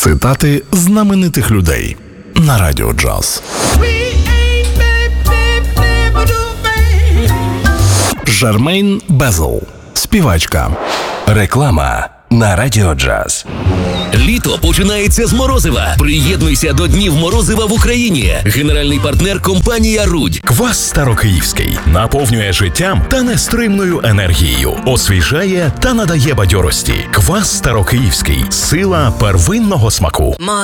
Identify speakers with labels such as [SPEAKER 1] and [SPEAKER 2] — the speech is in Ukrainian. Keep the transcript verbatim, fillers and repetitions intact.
[SPEAKER 1] Цитати знаменитих людей на Радіо Джаз. Жермейн Безл, співачка.
[SPEAKER 2] Реклама на Радіо Джаз.
[SPEAKER 3] Літо починається з морозива. Приєднуйся до Днів морозива в Україні. Генеральний партнер – компанія «Рудь».
[SPEAKER 4] Квас Старокиївський наповнює життям та нестримною енергією, освіжає та надає бадьорості. Квас Старокиївський – сила первинного смаку.